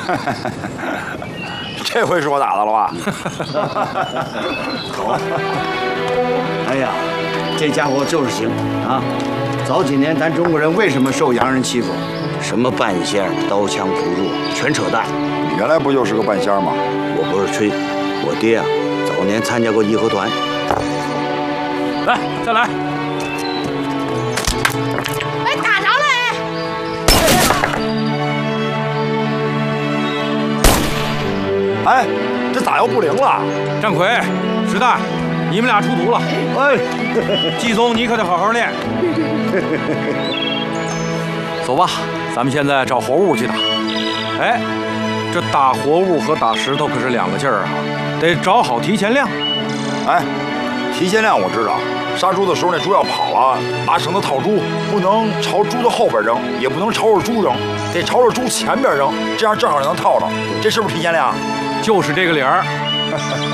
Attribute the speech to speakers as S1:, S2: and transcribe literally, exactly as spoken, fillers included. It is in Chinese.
S1: 这回说咋的了吧？
S2: 走。哎呀，这家伙就是行啊！早几年咱中国人为什么受洋人欺负？什么半仙、刀枪不入，全扯淡。
S1: 你原来不就是个半仙吗？
S2: 我不是吹，我爹啊，早年参加过义和团。
S3: 来，再来。
S4: 哎，打着了
S1: 哎！哎，这咋又不灵了？
S3: 张奎、石蛋，你们俩出图了。
S2: 哎，
S3: 季总，你可得好好练。走吧，咱们现在找活物去打。哎，这打活物和打石头可是两个劲儿啊，得找好提前量。
S1: 哎，提前量我知道，杀猪的时候那猪要跑了，拿绳子套猪，不能朝猪的后边扔，也不能朝着猪扔，得朝着猪前边扔，这样正好能套着。这是不是提前量？
S3: 就是这个理儿。